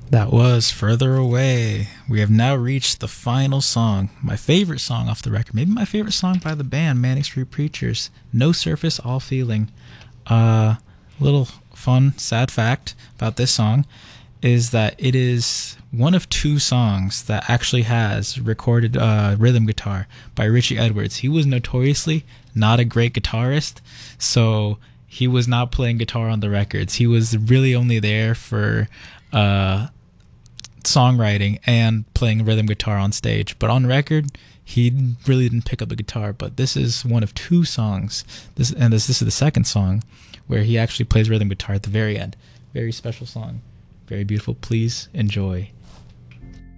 That was Further Away. We have now reached the final song. My favorite song off the record. Maybe my favorite song by the band, Manic Street Preachers. No Surface, All Feeling. Little fun, sad fact about this song is that it is one of two songs that actually has recorded rhythm guitar by Richie Edwards. He was notoriously not a great guitarist, so he was not playing guitar on the records. He was really only there for songwriting and playing rhythm guitar on stage. But on record, he really didn't pick up the guitar. But this is one of two songs. This is the second song where he actually plays rhythm guitar at the very end. Very special song. Very beautiful. Please enjoy.